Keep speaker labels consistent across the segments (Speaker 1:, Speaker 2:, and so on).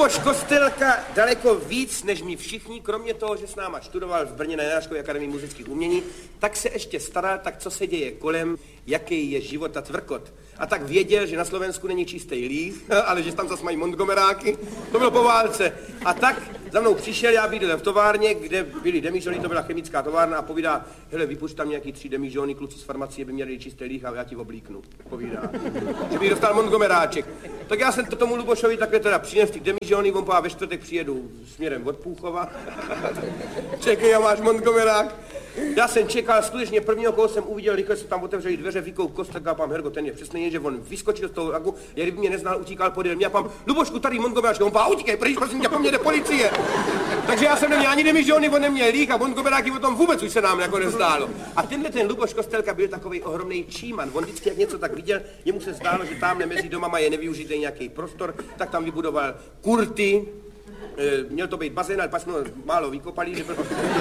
Speaker 1: Luboš Kostelka daleko víc, než my všichni, kromě toho, že s náma študoval v Brně na Janáčkově akademii muzických umění, tak se ještě staral, tak co se děje kolem, jaký je život a tvrkot. A tak věděl, že na Slovensku není čistý líh, ale že tam zase mají Montgomeráky, to bylo po válce. A tak za mnou přišel, já bydlel v továrně, kde byly demižony, to byla chemická továrna a povídá, hele, vypušť tam nějaký 3 demižony, kluci z farmacie by měli čistý líh a já ti oblíknu, povídá. Že bych dostal Montgomeráček. Tak já jsem to tomu Lubošovi takhle teda přinesl ty demižony, on ve čtvrtek přijedu směrem od Půchova. Čekej, já máš Montgomerák. Já jsem čekal, skutečně prvního, koho jsem uviděl, rychle se tam otevřeli dveře, vykouk Kostelka a pám Hergo, ten je přesně, že on vyskočil z toho vlaku, jak kdyby mě neznal, utíkal podél mě a pám, Lubošku, tady Montgomeráček, on pám, utíkej, pryč, prosím tě, po mně jde policie. Takže já jsem neměl ani demižony, on neměl líh a Montgomeráky o tom vůbec už se nám jako nezdálo. A tenhle ten Luboš Kostelka byl takový ohromný číman, on vždycky jak něco tak viděl, jemu se zdálo, že tamhle mezi domama je nevyužitý nějaký prostor, tak tam vybudoval kurty. Měl to být bazén, ale pak jsme málo vykopali, že bylo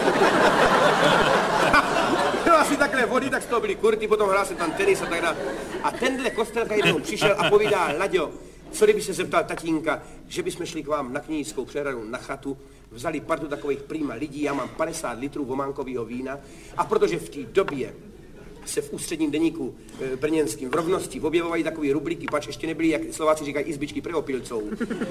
Speaker 1: asi takhle vody, tak z toho byly kurty, potom hrál se tam tenis a tak dále. A tenhle Kostelka jednou přišel a povídá, Laďo, co kdyby se zeptal tatínka, že bychom šli k vám na Knížskou přehradu na chatu, vzali partu takových prýma lidí, já mám 50 litrů vománkového vína a protože v té době se v ústředním deníku brněnským v Rovnosti objevovají takový rubliky, pač ještě nebyly, jak Slováci říkají, izbičky pre opilcov.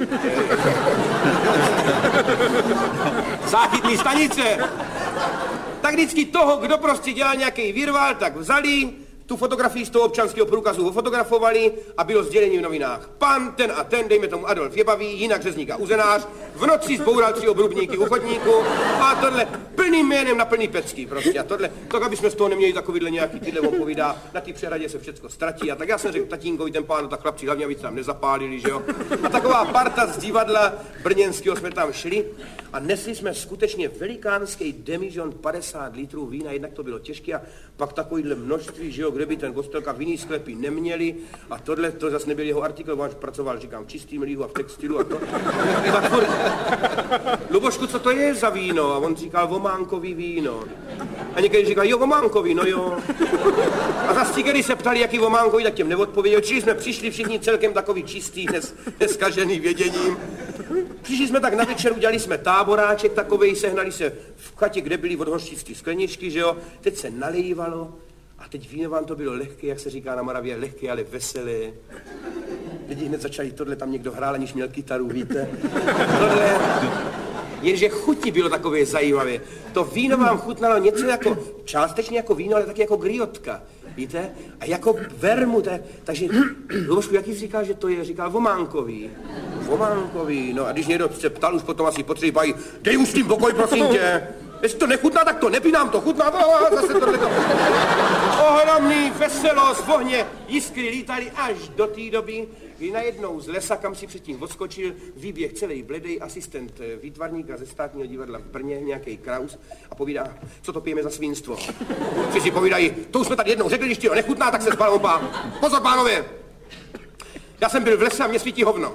Speaker 1: Záchytný stanice. Tak vždycky toho, kdo prostě dělal nějaký virvál, tak vzali, tu fotografii z toho občanského průkazu ofotografovali a bylo sdělení v novinách. Pan ten a ten, dejme tomu Adolf Jebavý, jinak řezník a uzenář, v noci zboural 3 obrubníky u chodníku a tohle plným jménem na plný pecky prostě. A tohle, tak aby jsme z toho neměli takovýhle nějaký tyhle, on povídá, na té přehradě se všecko ztratí. A tak já jsem řekl tatínkovi, ten pán, tak chlapci hlavně, aby se tam nezapálili, že jo. A taková parta z divadla brněnského jsme tam šli a nesli jsme skutečně velikánský demižon 50 litrů vína, jednak to bylo těžké a pak takovýhle množství, že jo, kde by ten Kostelka v jiný sklepy neměli a tohle, to zase nebyl jeho artikl, on pracoval, říkám, v čistým líhu a v textilu a to. Tak Lubošku, co to je za víno? A on říkal, vománkový víno. A někdy říkal, jo, vománkový, no jo. A zase ti, když se ptali, jaký vománkový, tak těm neodpověděl. Čili jsme přišli všichni celkem takový čistý, neskažený věděním. Přišli jsme tak na večer, udělali jsme táboráček takovej, sehnali se v chatě, kde byly od hořčický skleničky, že jo. Teď se nalejvalo. A teď víno vám to bylo lehké, jak se říká na Moravě, lehké, ale veselé. Lidi hned začali, tohle tam někdo hrál, aniž měl kytaru, víte. Tohle, jenže chuti bylo takové zajímavé. To víno vám chutnalo něco jako, částečně jako víno, ale taky jako griotka, víte. A jako vermut, takže Lubošku, jaký jsi říkal, že to je? Říkal vománkový. Vománkový, no a když někdo se ptal, už potom asi potřebují, dej už s tím pokoj, prosím tě. Jestli to nechutná, tak to nepí, nám to chutná, zase tohleto. Ohromný veselost, v ohně, jiskry lítaly až do té doby, kdy najednou z lesa, kam si předtím odskočil, výběh celý bledej asistent výtvarníka ze Státního divadla v Brně, nějaký Kraus, a povídá, co to pijeme za svinstvo. Si povídají, to už jsme tady jednou řekli, když ti to nechutná, tak se spaloupá. Pozor, pánové, já jsem byl v lese a mě svítí hovno.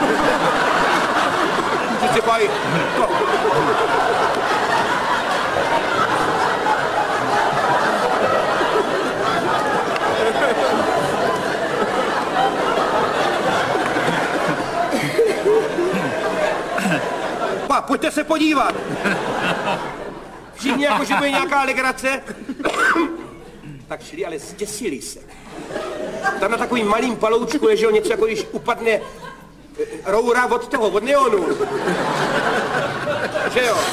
Speaker 1: Si povídají, to... Pojďte se podívat. Všichni jako, že bude nějaká legrace. Tak šli, ale zděsili se. Tam na takovým malým paloučku leželo něco, jako když upadne roura od toho, od neonu. Že jo?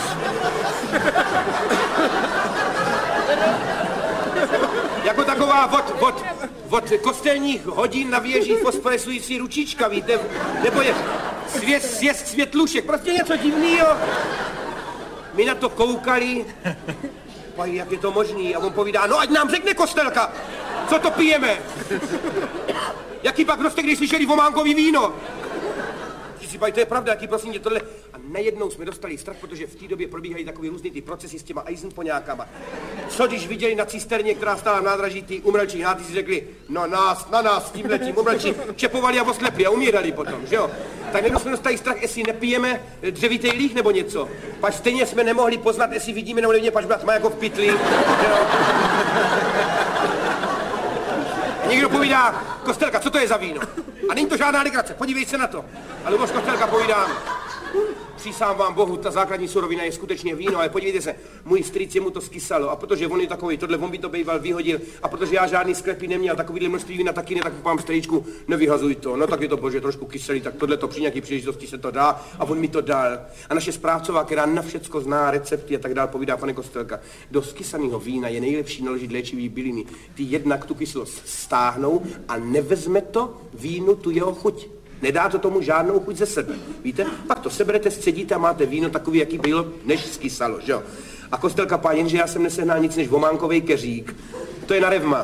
Speaker 1: Jako taková od kostelních hodin na věží fosforescující ručička, víte? Nebo je sjezd světlušek, prostě něco divného. My na to koukali, pají, jak je to možný, a on povídá, no ať nám řekne Kostelka, co to pijeme. Jaký pak prostě, když slyšeli vománkový víno. Si pají, to je pravda, jaký prosím tě tohle. A najednou jsme dostali strach, protože v té době probíhají takový různý ty procesy s těma Eisenpoňákama. Co když viděli na cisterně, která stála v nádraží, ty umrlčí náty si řekli, no na nás, s tímhletím umrlčí, čepovali a oslepli a umírali potom, že jo? Tak najednou jsme dostali strach, jestli nepijeme dřevitý líh nebo něco. Pač stejně jsme nemohli poznat, jestli vidíme nebo nevidíme, pač byla tma jako v pytli, že jo? A někdo povídá, Kostelka, co to je za víno? A není to žádná legrace, podívej se na to. A Luboš Kostelka povídá, Přísám vám Bohu, ta základní surovina je skutečně víno, ale podívejte se, můj strýc mu to skysalo a protože on je takový, tohle on by to býval vyhodil a protože já žádný sklepy neměl, takovýhle množství vína taky ne, tak vám strýčku, nevyhazuj to, no tak je to bože trošku kyselý, tak tohle to při nějaký příležitosti se to dá a on mi to dal. A naše správcová, která na všecko zná recepty a tak dál, povídá pane Kostelka, do skysaného vína je nejlepší naložit léčivý byliny. Ty jednak tu kyselost stáhnou a nevezme to vínu tu jeho chuť. Nedá to tomu žádnou chuť ze sebe. Víte? Pak to seberete, scedíte a máte víno takový, jaký bylo, než skysalo, že jo? A Kostelka pán, jenže já jsem nesehnal nic než vománkovej keřík. To je na revma.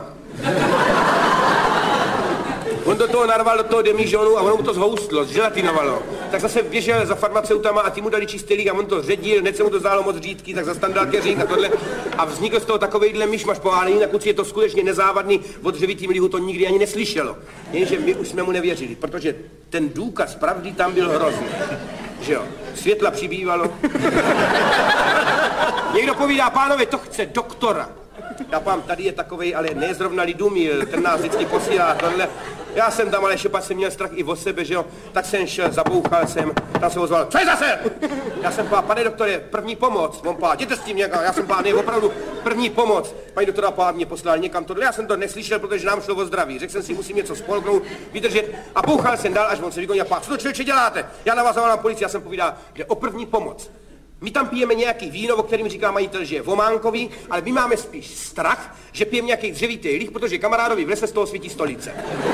Speaker 1: On do toho narval do toho demižonu a ono mu to zhoustlo, zželatinovalo. Tak zase běžel za farmaceutama a ty mu dali čistý a on to ředil, hned se mu to zdálo moc řídký, tak zase tam dal keřík a tohle. A vznikl z toho takovejhle myšmaš pohálený, na kluci je to skutečně nezávadný, od dřevitým lihu to nikdy ani neslyšelo. Jenže my už jsme mu nevěřili, protože ten důkaz pravdy tam byl hrozný. Že jo, světla přibývalo. Někdo povídá, pánové, to chce doktora. Já pán, tady je takovej, ale ne zrovna Lidumil, ten nás vždycky posílá tohle. Já jsem tam, ale šepat jsem měl strach i o sebe, že jo, tak jsem šel, zabouchal jsem, tam se ozval, co je zase? Já jsem pán, pane doktore, první pomoc, on pán, jděte s tím někam, já jsem pán, ne, opravdu první pomoc. Paní doktora pán mě poslal někam tohle, já jsem to neslyšel, protože nám šlo o zdraví, řekl jsem si, musím něco spolknout, vydržet a bouchal jsem dál, až on se vykonil, pán, co to člověče děláte? Já na vás zavolám policii, já jsem povídal, že o první pomoc. My tam pijeme nějaký víno, o kterým říká majitel, že je vománkový, ale my máme spíš strach, že pijeme nějaký dřevitý líh, protože kamarádovi v lese z toho svítí stolice.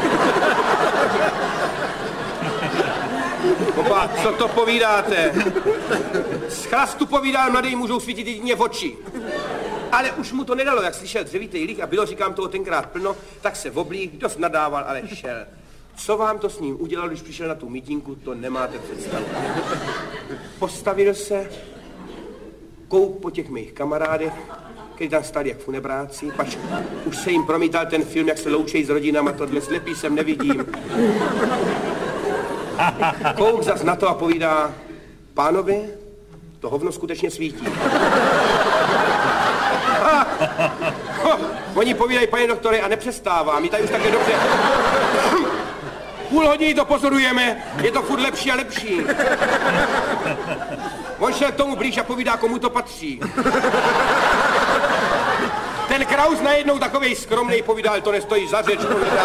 Speaker 1: Opa, co to povídáte? Z chlastu povídá, mladý můžou svítit jedině v oči. Ale už mu to nedalo, jak slyšel dřevitý líh a bylo, říkám toho tenkrát plno, tak se oblík, dost nadával, ale šel. Co vám to s ním udělal, když přišel na tu mítinku, to nemáte představu. Postavil se, kouk po těch mých kamarádech, kteří tam stali jak funebráci, pač už se jim promítal ten film, jak se loučejí s rodinama, tohle slepý jsem nevidím. Kouk zas na to a povídá, pánovi, to hovno skutečně svítí. Oni povídají, pane doktore, a nepřestává, my tady už také dobře. Půl hodiny to pozorujeme, je to furt lepší a lepší. On šel k tomu blíž a povídá, komu to patří. Ten Kraus najednou takovej skromnej povídal, to nestojí za řeč, povídá.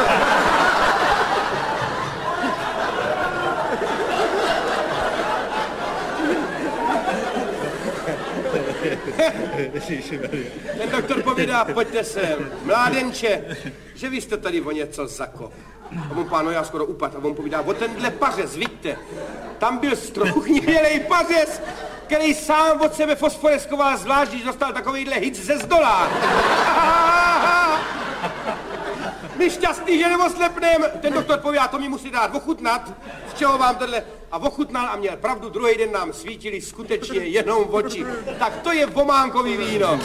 Speaker 1: Ten doktor povídá, pojďte sem, mládenče, že vy jste tady o něco zakop. A on páno, já skoro upad. A on povídá, o tenhle pařez, vidíte, tam byl strochnělej pařez, který sám od sebe fosforeskoval, zvlášť, když dostal takovejhle hic ze zdola. My šťastný, že neoslepnem. Ten doktor povídá, to mi musí dát ochutnat, z čeho vám tohle. A ochutnal a měl pravdu, druhý den nám svítili skutečně jenom oči. Tak to je vománkový víno.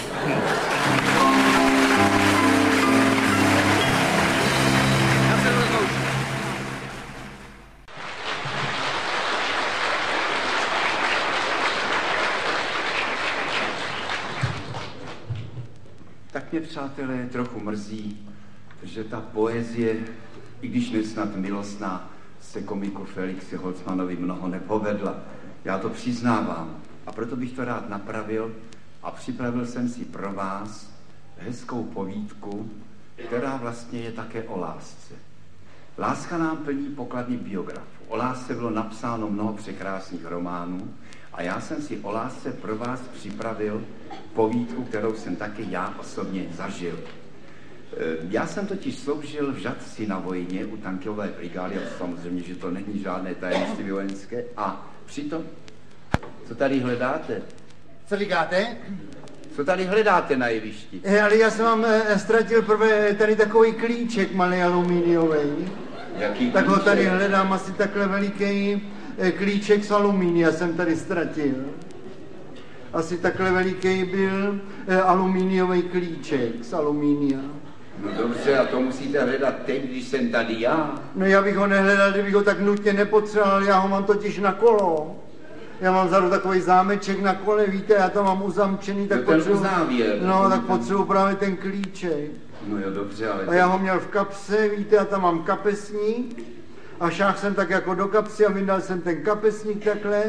Speaker 2: Tak mě, přátelé, trochu mrzí, že ta poezie, i když nesnad milostná, se komiku Felixi Holzmanovi mnoho nepovedla. Já to přiznávám a proto bych to rád napravil a připravil jsem si pro vás hezkou povídku, která vlastně je také o lásce. Láska nám plní pokladny biografů. O lásce bylo napsáno mnoho překrásných románů a já jsem si o lásce pro vás připravil povídku, kterou jsem také já osobně zažil. Já jsem totiž sloužil v Žatci na vojně u tankové brigády, a samozřejmě, že to není žádné tajemství vojenské. A přitom, co tady hledáte?
Speaker 3: Co říkáte?
Speaker 2: Co tady hledáte na jevišti?
Speaker 3: Ale já jsem vám ztratil prvé tady takový klíček malý alumíniový.
Speaker 2: Jaký
Speaker 3: tak ho
Speaker 2: klíček?
Speaker 3: tady hledám, asi takhle veliký klíček z alumínia jsem tady ztratil. Asi takhle veliký byl alumíniový klíček z alumínia.
Speaker 2: No dobře, a to musíte hledat teď, když jsem tady já.
Speaker 3: No já bych ho nehledal, kdybych ho tak nutně nepotřeboval, já ho mám totiž na kolo. Já mám vzadu takový zámeček na kole, víte, já to mám uzamčený, tak potřebuji... No, tak potřebuji právě ten klíček.
Speaker 2: No jo, dobře, ale...
Speaker 3: A já ho měl v kapse, víte, já tam mám kapesník a šáhl jsem tak jako do kapsy a vyndal jsem ten kapesník takhle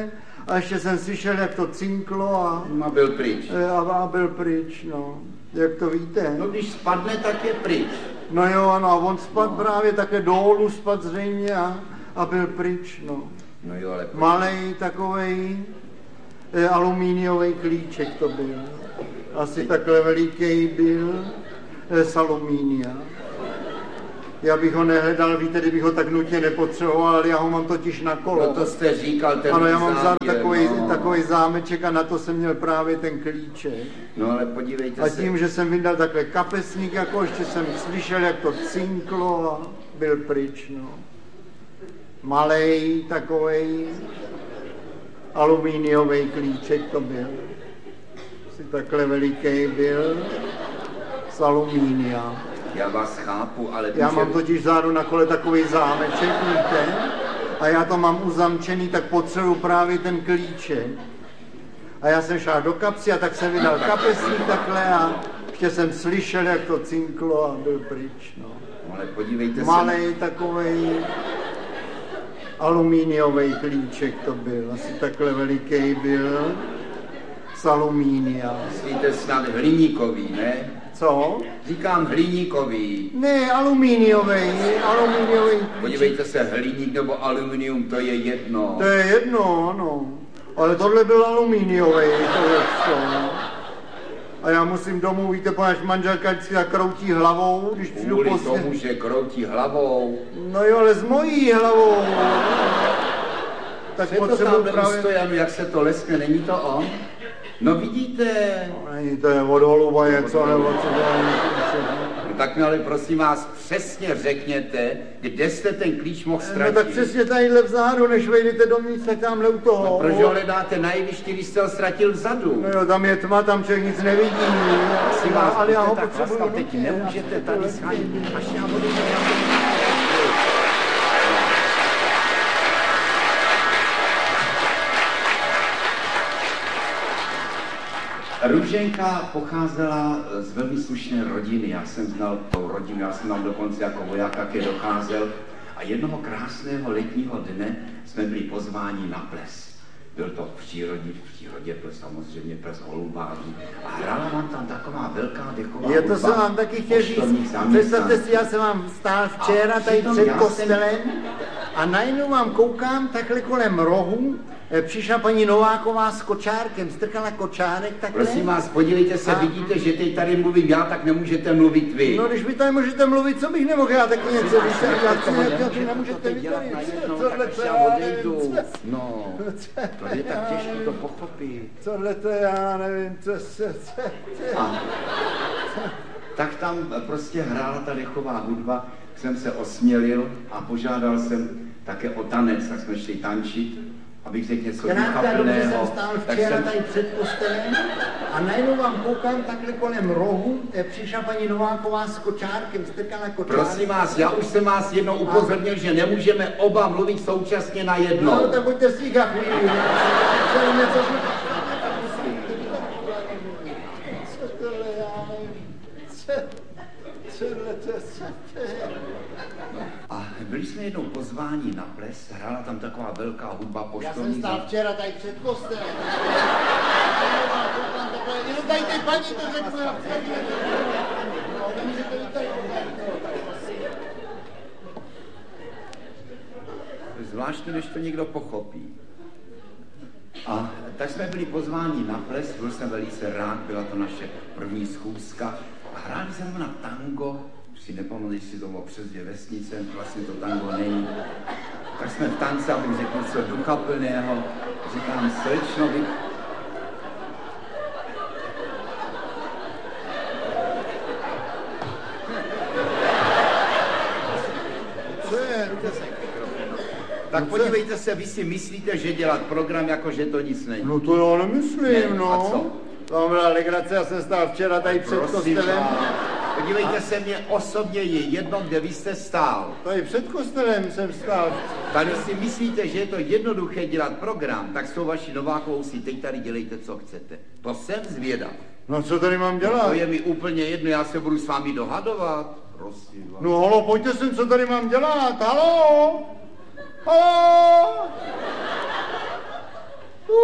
Speaker 3: A ještě jsem slyšel, jak to cinklo
Speaker 2: a byl pryč.
Speaker 3: A byl pryč, no. Jak to víte?
Speaker 2: No když spadne, tak je pryč.
Speaker 3: No jo, ano, a on spadl právě také dolů, spadl zřejmě a byl pryč, no.
Speaker 2: No jo, ale...
Speaker 3: Malej takovej alumíniový klíček to byl. Asi takhle veliký byl z alumínia. Já bych ho nehledal, víte, kdybych ho tak nutně nepotřeboval, ale já ho mám totiž na kolo.
Speaker 2: No to jste říkal, ten
Speaker 3: ano, já mám vzadu takový zámeček a na to jsem měl právě ten klíček.
Speaker 2: No ale podívejte se.
Speaker 3: A tím, že jsem vyndal takhle kapesník, jako ještě jsem slyšel, jak to cinklo a byl pryč, no. Malej takovej alumíniový klíček to byl. Asi takhle veliký byl z alumínia.
Speaker 2: Já vás chápu, ale...
Speaker 3: Já mám totiž vzadu na kole takový zámeček, víte? A já to mám uzamčený, tak potřebuji právě ten klíček. A já jsem šel do kapsy a tak jsem vydal kapesník takhle a ještě jsem slyšel, jak to cinklo a byl pryč, no.
Speaker 2: Ale podívejte se...
Speaker 3: Malej takovej alumíniový klíček to byl, asi takhle veliký byl, z alumínia.
Speaker 2: Myslíte snad hliníkový, ne?
Speaker 3: Co?
Speaker 2: Říkám hliníkový.
Speaker 3: Ne, alumíniový klíček.
Speaker 2: Podívejte se, hliník nebo aluminium, to je jedno.
Speaker 3: To je jedno, ano. Ale tohle byl alumíniový, tohle. A já musím domů, víte, poněž manželka vždycky tak kroutí hlavou, když přijdu
Speaker 2: Kvůli tomu, že kroutí hlavou.
Speaker 3: No jo, ale s mojí hlavou.
Speaker 2: Tak potřebuji právě... Stojanu, jak se to leskne, není to on? No vidíte.
Speaker 3: No, není to je od holuba něco, nebo co to je.
Speaker 2: No tak mi ale prosím vás přesně řekněte, kde jste ten klíč mohl ztratit.
Speaker 3: No tak přesně tadyhle vzadu, než vejdete dovnitř, tak tamhle u toho.
Speaker 2: No proč ho hledáte na jevišti, když jste ho ztratil vzadu?
Speaker 3: No jo, tam je tma, tam člověk nic nevidí.
Speaker 2: Prosím vás,
Speaker 3: ale já ho
Speaker 2: tak
Speaker 3: potřebuji.
Speaker 2: Vlastně, teď nemůžete tady schánit, až já budu... Růženka pocházela z velmi slušné rodiny, já jsem znal tou rodinu, já jsem tam dokonce jako voják také docházel a jednoho krásného letního dne jsme byli pozváni na ples. Byl to v přírodě byl samozřejmě ples holubářů a hrála vám tam taková velká dechová hudba.
Speaker 3: Je to, jsem vám taky chtěl říct, představte si, já jsem vám stál včera tady před kostelem a najednou vám koukám takhle kolem rohu, přišla paní Nováková s kočárkem, strkala kočárek takhle.
Speaker 2: Prosím vás, podívejte se, vidíte, že teď tady mluvím já, tak nemůžete mluvit vy.
Speaker 3: No, když vy tady můžete mluvit, co bych nemohl, já taky něco vysvětlit, nemůžete vy tady.
Speaker 2: Tohle to já odejdu. No, to je tak těžké to pochopit.
Speaker 3: Tohle to já nevím, co se...
Speaker 2: Tak tam prostě hrála ta dechová hudba, jsem se osmělil a požádal jsem také o tanec, tak jsme šli tančit. Abych řekl něco duchaplného.
Speaker 3: Jsem stál včera tady před kostelem a najednou vám koukám takhle kolem rohu, přišla paní Nováková s kočárkem, strkala kočárek.
Speaker 2: Prosím vás, já už jsem vás jednou upozornil, že nemůžeme oba mluvit současně na jedno.
Speaker 3: No, tak buďte sticha chvíli.
Speaker 2: A byli jsme jednou pozváni na ples, hrála tam taková velká hudba poštovní.
Speaker 3: Já jsem stál včera tady před kostelem. Jenom tady ty paní to řeknu.
Speaker 2: Zvláštně, než to někdo pochopí. A tak jsme byli pozváni na ples, byl jsem velice rád, byla to naše první schůzka. A hráli jsme na tango, si nepamatuji, jestli to bylo přes dvě vesnice, vlastně to tango není. Tak jsme v tanci, abych řekl něco duchaplného, říkám slečno, vy... Tak podívejte se, vy si myslíte, že dělat program, jako že to nic není.
Speaker 3: No to já nemyslím,
Speaker 2: ne,
Speaker 3: no.
Speaker 2: A co?
Speaker 3: To byla legrace, já jsem stál včera tady před kostelem.
Speaker 2: Podívejte se, mě osobně je jedno, kde vy jste stál.
Speaker 3: Tady před kostelem jsem stál.
Speaker 2: Tady si myslíte, že je to jednoduché dělat program, tak s tou vaší Novákovou si teď tady dělejte, co chcete. To jsem zvědav.
Speaker 3: No co tady mám dělat?
Speaker 2: To je mi úplně jedno, já se budu s vámi dohadovat. Prosím vás.
Speaker 3: No halo, pojďte sem, co tady mám dělat, halo? Halo?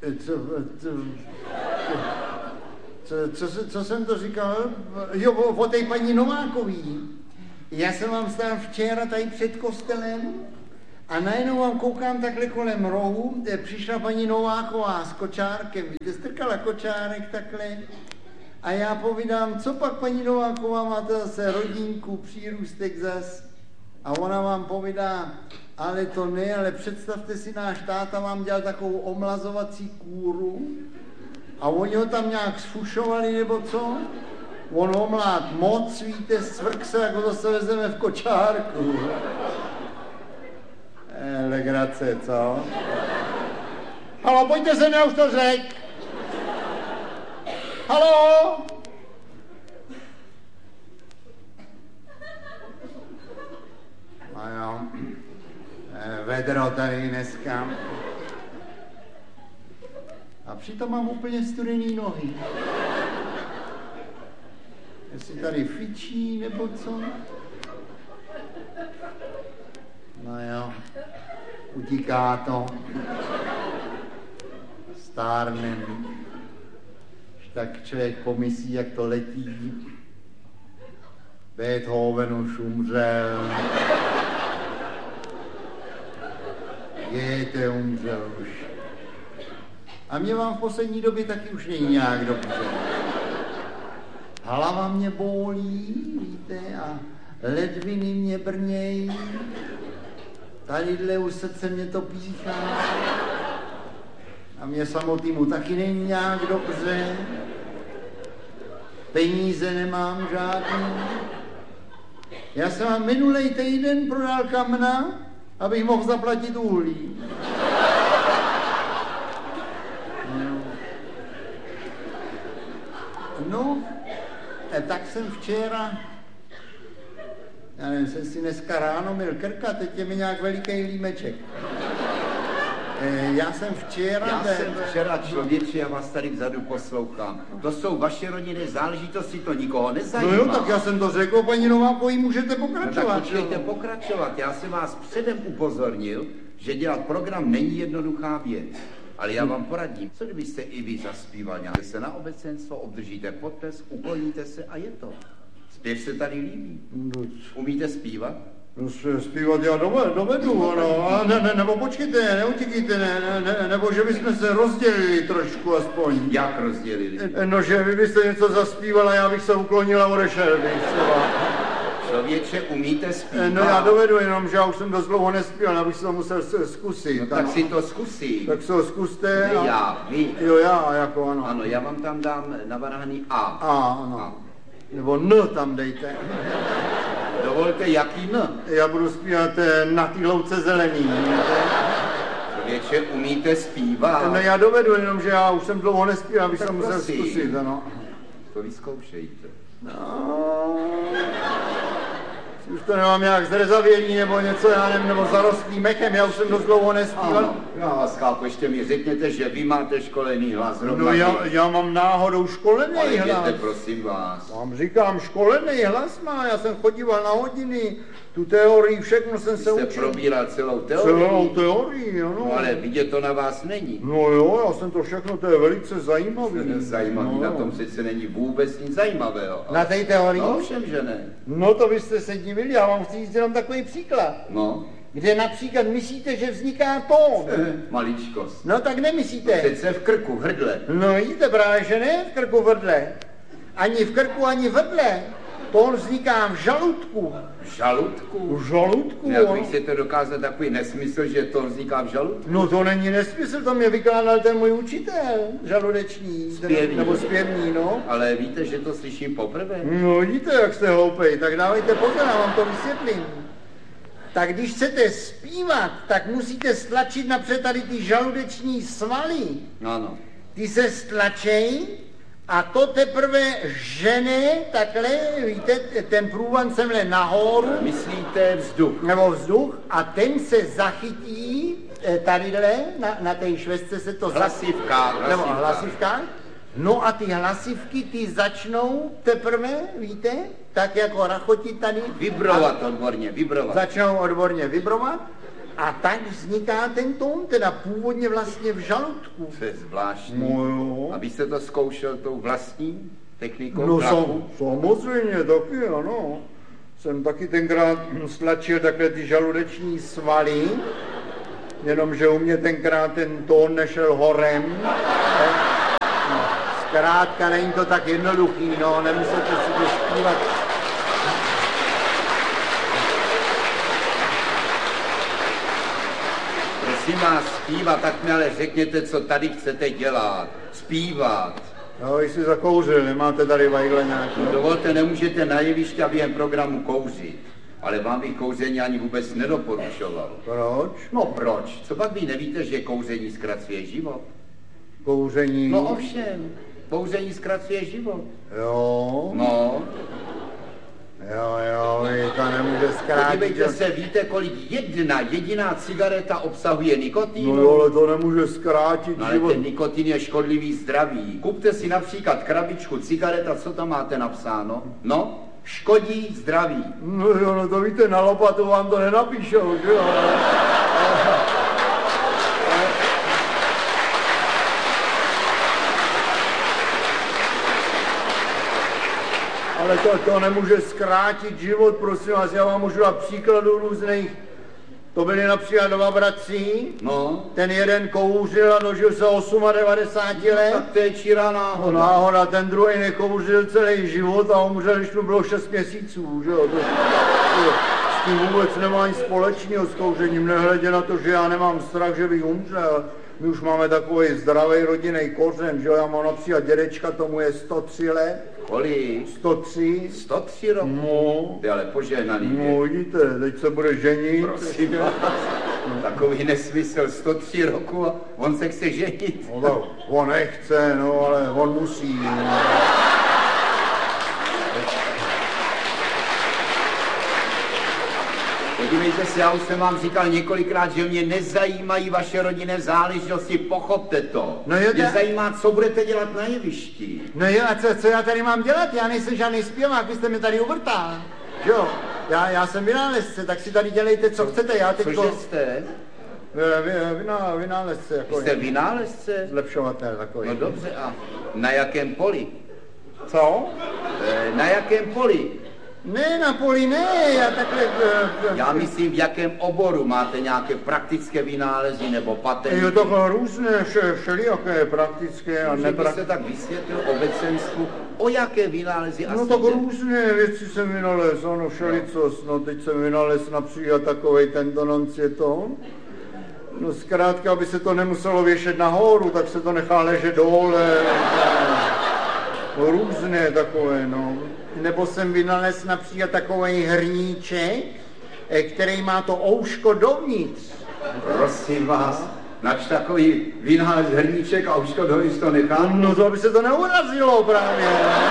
Speaker 3: Co jsem to říkal? Jo, o té paní Novákový. Já jsem vám stál včera tady před kostelem a najednou vám koukám takhle kolem rohu, přišla paní Nováková s kočárkem, víte, strkala kočárek takhle a já povídám, co pak paní Nováková, máte zase rodinku, přírůstek zas a ona vám povídá, ale to ne, ale představte si, náš táta vám dělal takovou omlazovací kůru a oni ho tam nějak sfušovali nebo co? On omlát moc, víte, svrk se, jako to se vezeme v kočárku. Legrace, co? Halo, pojďte sem, já už to řek. Halo? No jo, vedro tady dneska. A přitom mám úplně studený nohy. Jestli tady fičí, nebo co? No jo, utíká to. Stárnem. Tak člověk pomyslí, jak to letí. Beethoven už umřel. Goethe umřel už. A mě vám v poslední době taky už není nějak dobře. Hlava mě bolí, víte, a ledviny mě brnějí. Tadyhle u srdce mě to píchá. A mě samotnému taky není nějak dobře. Peníze nemám žádný. Já jsem vám minulej týden prodal kamna, abych mohl zaplatit uhlí. No, tak jsem včera, já nevím, jsem si dneska ráno měl krka, teď je mi nějak veliký límeček. Já jsem včera
Speaker 2: člověče, já vás tady vzadu poslouchám. To jsou vaše rodinné záležitosti, to nikoho nezajímá.
Speaker 3: No jo, tak já jsem to řekl, paní Novákový, můžete pokračovat.
Speaker 2: No tak počkejte pokračovat, já jsem vás předem upozornil, že dělat program není jednoduchá věc. Ale já vám poradím, co kdybyste i vy zaspíval nějak se na obecenstvo, obdržíte potlesk, ukloníte se a je to. Zpěv se tady líbí. Umíte zpívat?
Speaker 3: No, zpívat já dovedu, ano. Nebo počkejte, neutíkejte, nebo že bychom se rozdělili trošku aspoň.
Speaker 2: Jak rozdělili?
Speaker 3: No, že vy byste něco zaspíval a já bych se uklonil a odešel bych třeba.
Speaker 2: Člověče, umíte zpívat?
Speaker 3: No já dovedu, jenom že já už jsem dost dlouho nespíval, abych se to musel zkusit.
Speaker 2: No tak si to zkusí.
Speaker 3: Tak se ho zkuste.
Speaker 2: Ne já, vy.
Speaker 3: Jo, já, jako ano.
Speaker 2: Ano, já vám tam dám navrhaný A.
Speaker 3: Ano. A. Nebo N tam dejte.
Speaker 2: Dovolte, jaký N?
Speaker 3: Já budu zpívat Na té louce zelený.
Speaker 2: Člověče, umíte zpívat?
Speaker 3: No já dovedu, jenom že já už jsem dlouho nespíval, abych se musel zkusit, ano.
Speaker 2: To vyzkoušejte.
Speaker 3: No, už to nemám nějak zrezavělý nebo něco, já nevím, nebo zarostlý mechem, já už jsem dost dlouho nespíval.
Speaker 2: Ano, já vás chápu, ještě mi řekněte, že vy máte školený hlas.
Speaker 3: No já mám náhodou školený hlas.
Speaker 2: Ale prosím vás.
Speaker 3: Vám říkám, školený hlas má, já jsem chodíval na hodiny, tu teorii, všechno jsem se učil.
Speaker 2: Jste probíral celou teorii?
Speaker 3: Celou teorii, ano.
Speaker 2: No ale vidět to na vás není.
Speaker 3: No jo, já jsem to všechno, to je velice zajímavý.
Speaker 2: Zajímavý, no. Na tom přece není vůbec nic zajímavého.
Speaker 3: Na té teorii?
Speaker 2: No všem, že ne.
Speaker 3: No to byste se divili, já vám chci říct jenom takový příklad.
Speaker 2: No.
Speaker 3: Kde například myslíte, že vzniká tón.
Speaker 2: Maličkost.
Speaker 3: No tak nemyslíte.
Speaker 2: No, přece v krku, v hrdle.
Speaker 3: No vidíte právě, že ne v krku, v hrdle. Ani v krku, ani v hrdle. Tón vzniká v žaludku.
Speaker 2: V žaludku?
Speaker 3: V žaludku,
Speaker 2: Jak vy chcete dokázat takový nesmysl, že to vzniká v žaludku?
Speaker 3: No to není nesmysl, to mě vykládal ten můj učitel, žaludeční.
Speaker 2: Zpěvní.
Speaker 3: Nebo zpěvní, no.
Speaker 2: Ale víte, že to slyším poprvé?
Speaker 3: No vidíte, jak jste hloupej, tak dávejte pozor, já vám to vysvětlím. Tak když chcete zpívat, tak musíte stlačit napřed tady ty žaludeční svaly.
Speaker 2: Ano.
Speaker 3: Ty se stlačej a to teprve žene takhle, víte, ten průvan semhle nahoru.
Speaker 2: Myslíte vzduch?
Speaker 3: Nebo vzduch a ten se zachytí tadyhle, na té švestce se to
Speaker 2: hlasivka.
Speaker 3: Nebo hlasivka. No a ty hlasivky, ty začnou teprve, víte, tak jako rachotit tady.
Speaker 2: Vibrovat odborně, vibrovat.
Speaker 3: Začnou odborně vibrovat A tak vzniká ten tón, teda původně vlastně v žaludku.
Speaker 2: To je zvláštní.
Speaker 3: No jo.
Speaker 2: Abyste to zkoušel tou vlastní technikou?
Speaker 3: No samozřejmě, taky ano. Jsem taky tenkrát stlačil takhle ty žaludeční svaly, jenomže u mě tenkrát ten tón nešel horem. No, zkrátka není to tak jednoduchý, no, nemusíte si to zpívat.
Speaker 2: Prosím vás, zpívat, tak mi ale řekněte, co tady chcete dělat. Zpívat.
Speaker 3: No, jsi zakouřil, nemáte tady vajgle nějaký.
Speaker 2: No dovolte, nemůžete na jevišti a během programu kouřit. Ale vám bych kouření ani vůbec nedoporučoval.
Speaker 3: Proč?
Speaker 2: No proč? Co pak vy nevíte, že kouření zkracuje život?
Speaker 3: Kouření?
Speaker 2: No ovšem, kouření zkracuje život.
Speaker 3: Jo?
Speaker 2: No.
Speaker 3: Jo, to nemůže zkrátit.
Speaker 2: Podívejte se, víte, kolik jedna jediná cigareta obsahuje nikotin?
Speaker 3: No jo, ale to nemůže zkrátit
Speaker 2: no, ale
Speaker 3: život.
Speaker 2: ten nikotin je škodlivý zdraví. Kupte si například krabičku cigareta, co tam máte napsáno? No, škodí zdraví.
Speaker 3: No jo, no to víte, na lopatu vám to nenapíšou, že jo? Ale to nemůže zkrátit život, prosím vás, já vám můžu dát příkladů různých. To byli například dva bratři,
Speaker 2: no.
Speaker 3: Ten jeden kouřil a dožil se 98 let.
Speaker 2: Tak to je čirá náhoda.
Speaker 3: No, náhoda, ten druhý nekouřil celý život a umřel, když mu bylo 6 měsíců, že jo. S tím vůbec nemá nic společného s kouřením, nehledě na to, že já nemám strach, že bych umřel. My už máme takový zdravý rodinný kořen, že jo, já mám například dědečka, tomu je 103 let.
Speaker 2: Kolik?
Speaker 3: 103.
Speaker 2: 103 roku?
Speaker 3: No.
Speaker 2: Ty ale požehnaný věk.
Speaker 3: No, vidíte, teď se bude ženit.
Speaker 2: Prosím vás, takový nesmysl, 103 roku a on se chce ženit.
Speaker 3: No tak, on nechce, no, ale on musí. No.
Speaker 2: Podívejte se, já už jsem vám říkal několikrát, že mě nezajímají vaše rodinné záležitosti, pochopte to.
Speaker 3: No jo,
Speaker 2: mě zajímá, co budete dělat na jevišti.
Speaker 3: No jo, a co já tady mám dělat? Já nejsem žádný zpěvák, vy jste mě tady uvrtal. Jo, já jsem vynálezce, tak si tady dělejte, co chcete, já teďko...
Speaker 2: Cože jste?
Speaker 3: Vynálezce, jako...
Speaker 2: Jste vynálezce?
Speaker 3: Zlepšovatel takový.
Speaker 2: No dobře, a na jakém poli?
Speaker 3: Co?
Speaker 2: Na jakém poli?
Speaker 3: Ne, na poli ne, já takhle...
Speaker 2: Já myslím, v jakém oboru máte nějaké praktické vynálezy nebo patenty?
Speaker 3: Jo, takhle různé, všelijaké praktické a
Speaker 2: nepraktické. Byste tak vysvětlil obecenstvu, o jaké vynálezy asi
Speaker 3: no tak různé věci jsem vynalez, ano, všelicos, no teď jsem vynalez například takovej tento noncieton. No zkrátka, aby se to nemuselo věšet nahoru, tak se to nechá ležet dole. No, různé takové, no. Nebo jsem vynalez například takový hrníček, který má to ouško dovnitř.
Speaker 2: Prosím vás, nač takový vynález hrníček a ouško dovnitř to nechá?
Speaker 3: No to by se to neurazilo právě.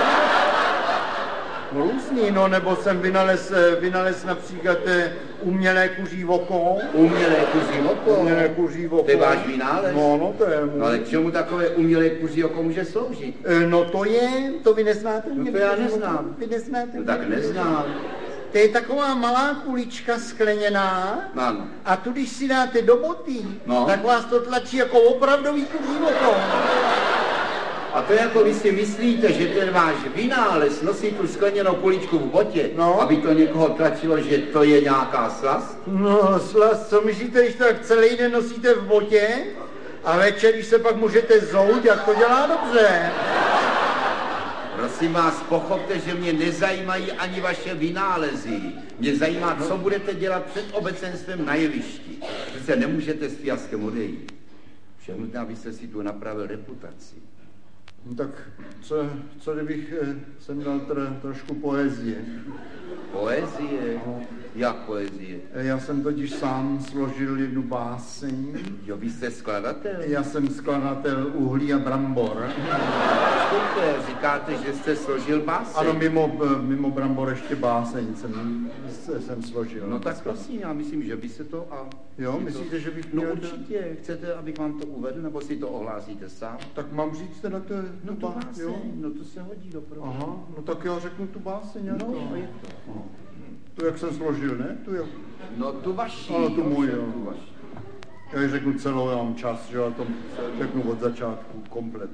Speaker 3: Různý, no, nebo jsem vynalez například umělé kuří oko.
Speaker 2: Umělé kuří oko?
Speaker 3: Umělé kuří oko.
Speaker 2: To je váš vynález?
Speaker 3: No, to je můj.
Speaker 2: No, ale k čemu takové umělé kuří oko může sloužit?
Speaker 3: No to vy neznáte?
Speaker 2: No to já neznám.
Speaker 3: Vy neznáte?
Speaker 2: No tak neznám.
Speaker 3: To je taková malá kulička skleněná.
Speaker 2: Ano.
Speaker 3: A tu, když si dáte do boty,
Speaker 2: no,
Speaker 3: tak vás to tlačí jako opravdový kuří oko.
Speaker 2: A to jako vy si myslíte, že ten váš vynález nosí tu skleněnou kuličku v botě,
Speaker 3: no,
Speaker 2: aby to někoho tlačilo, že to je nějaká slast?
Speaker 3: No, slast, co myslíte, když tak celý den nosíte v botě a večer, když se pak můžete zout, jak to dělá dobře?
Speaker 2: Prosím vás, pochopte, že mě nezajímají ani vaše vynálezy. Mě zajímá, co budete dělat před obecenstvem na jevišti. Přece nemůžete s fiaskem odejít. Všem nutné, abyste si tu napravil reputaci.
Speaker 3: No tak co kdybych sem dal trošku poezie?
Speaker 2: Poezie? Jak poezie?
Speaker 3: Já jsem totiž sám složil jednu báseň.
Speaker 2: Jo, vy jste skladatel?
Speaker 3: Já jsem skladatel Uhlí a brambor.
Speaker 2: Super, říkáte, že jste složil báseň?
Speaker 3: Ano, mimo brambor ještě báseň jsem složil.
Speaker 2: No tak prosím, já myslím, že by se to...
Speaker 3: Jo, myslíte, že bych
Speaker 2: měl... No určitě, chcete, abych vám to uvedl, nebo si to ohlásíte sám?
Speaker 3: Tak mám říct teda to...
Speaker 2: No tu báseň, no to se hodí doprava.
Speaker 3: Aha, no tak já řeknu tu báseň.
Speaker 2: No, je to.
Speaker 3: To, jak jsem složil, ne? Tu, jak...
Speaker 2: No tu vaši.
Speaker 3: Ano, tu moji, jo.
Speaker 2: Tu vaši.
Speaker 3: Já ji řeknu celou, já mám čas, že já to řeknu od začátku, komplet.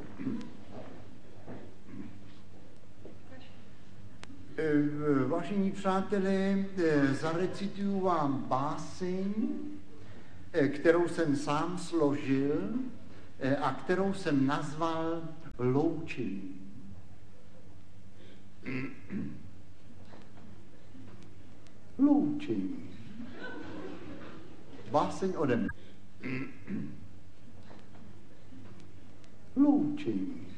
Speaker 3: Vážení přátelé, zarecituju vám báseň, kterou jsem sám složil a kterou jsem nazval Loučení. Loučení. Báseň ode mě. Loučení.